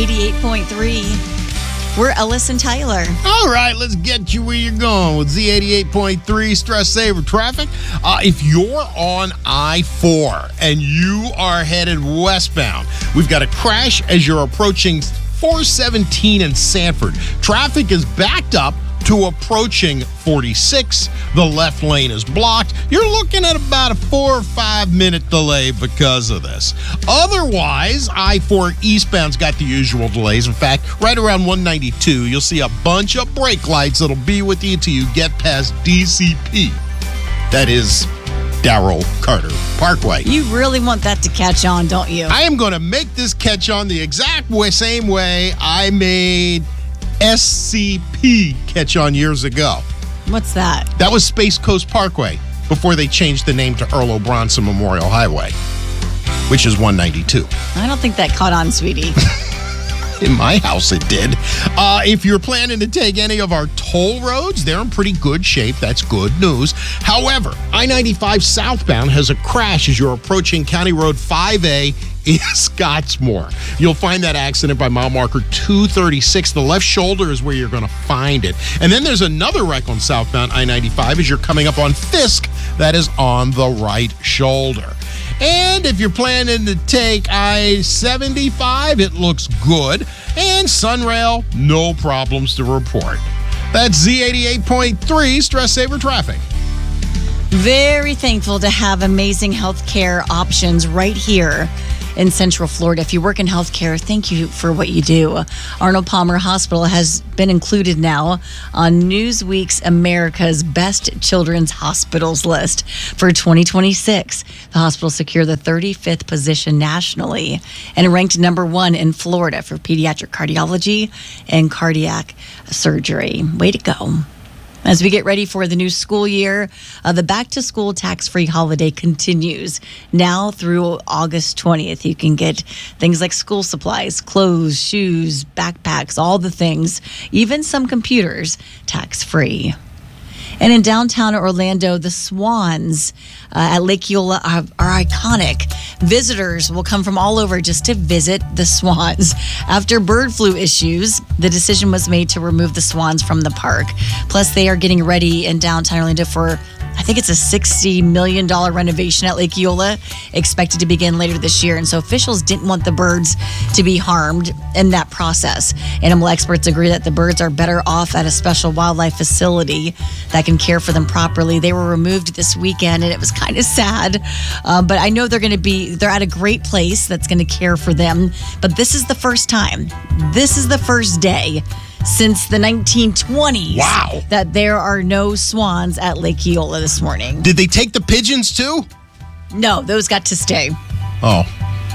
Z88.3. We're Ellis and Tyler. All right, let's get you where you're going with Z88.3 Stress Saver Traffic. If you're on I-4 and you are headed westbound, we've got a crash as you're approaching 417 in Sanford. Traffic is backed up to approaching 46. The left lane is blocked. You're looking at about a 4 or 5 minute delay because of this. Otherwise, I-4 eastbound's got the usual delays. In fact, right around 192, you'll see a bunch of brake lights that'll be with you till you get past DCP. That is Darrell Carter Parkway. You really want that to catch on, don't you? I am going to make this catch on the exact same way I made SCP catch on years ago. What's that? That was Space Coast Parkway before they changed the name to Earl O'Bronson Memorial Highway, which is 192. I don't think that caught on, sweetie. In my house, it did. If you're planning to take any of our toll roads, they're in pretty good shape. That's good news. However, I-95 southbound has a crash as you're approaching County Road 5A in Scottsmore. You'll find that accident by mile marker 236. The left shoulder is where you're going to find it. And then there's another wreck on southbound I-95 as you're coming up on Fisk. That is on the right shoulder. And if you're planning to take I-75, it looks good. And Sunrail, no problems to report. That's Z88.3 Stress Saver Traffic. Very thankful to have amazing healthcare options right here in Central Florida. If you work in healthcare, thank you for what you do. Arnold Palmer Hospital has been included now on Newsweek's America's Best Children's Hospitals list for 2026. The hospital secured the 35th position nationally and ranked number 1 in Florida for pediatric cardiology and cardiac surgery. Way to go. As we get ready for the new school year, the back-to-school tax-free holiday continues now through August 20th. You can get things like school supplies, clothes, shoes, backpacks, all the things, even some computers, tax-free. And in downtown Orlando, the swans at Lake Eola are iconic. Visitors will come from all over just to visit the swans. After bird flu issues, the decision was made to remove the swans from the park. Plus, they are getting ready in downtown Orlando for, I think it's a $60 million renovation at Lake Eola, expected to begin later this year. And so officials didn't want the birds to be harmed in that process. Animal experts agree that the birds are better off at a special wildlife facility that can care for them properly. They were removed this weekend, and it was kind of sad. But I know they're at a great place that's going to care for them. But this is the first time. This is the first day since the 1920s that there are no swans at Lake Eola this morning. Did they take the pigeons too? No, those got to stay. Oh.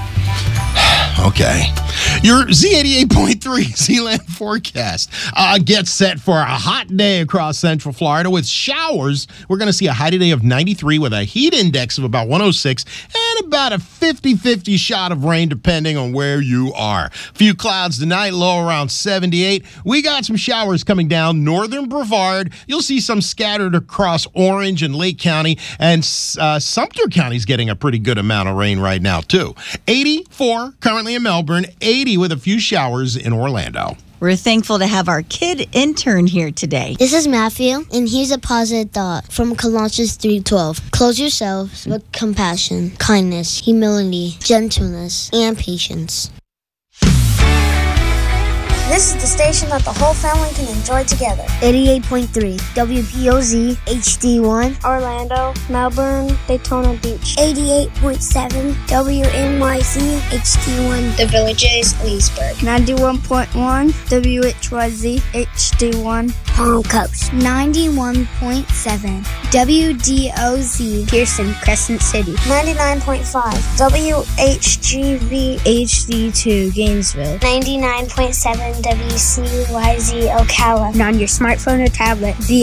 Okay. Your Z88.3 Zealand forecast gets set for a hot day across Central Florida with showers. We're going to see a high today of 93 with a heat index of about 106 and about a 50-50 shot of rain depending on where you are. Few clouds tonight, low around 78. We got some showers coming down northern Brevard. You'll see some scattered across Orange and Lake County, and Sumter County's getting a pretty good amount of rain right now too. 84 currently in Melbourne, 80 with a few showers in Orlando. We're thankful to have our kid intern here today. This is Matthew, and here's a positive thought from Colossians 3:12. Clothe yourselves with compassion, kindness, humility, gentleness, and patience. This is the station that the whole family can enjoy together. 88.3 WPOZ HD1 Orlando, Melbourne, Daytona Beach. 88.7 WNYC HD1 The Villages, Leesburg. 91.1 WHYZ HD1 Palm Coast. 91.7 WDOZ Pearson Crescent City. 99.5 WHGV HD2 Gainesville. 99.7 WCYZ Ocala. And on your smartphone or tablet,